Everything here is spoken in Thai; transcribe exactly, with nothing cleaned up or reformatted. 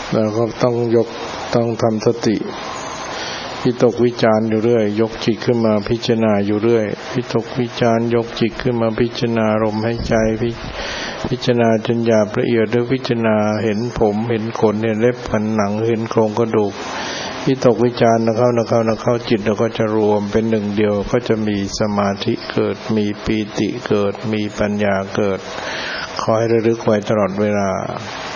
เราก็ต้องยกต้องทำสติวิตกวิจารอยู่เรื่อยยกจิตขึ้นมาพิจารณาอยู่เรื่อยวิตกวิจารยกจิตขึ้นมาพิจารณาลมหายใจพิพิจารณาจนหยาบละเอียดด้วยพิจารณาเห็นผมเห็นขนเห็นเล็บเห็นหนังเห็นโครงกระดูกวิตกวิจารนะเข้านะเข้านะเข้าจิตเราก็จะรวมเป็นหนึ่งเดียวก็จะมีสมาธิเกิดมีปีติเกิดมีปัญญาเกิดคอยระลึกไว้ตลอดเวลา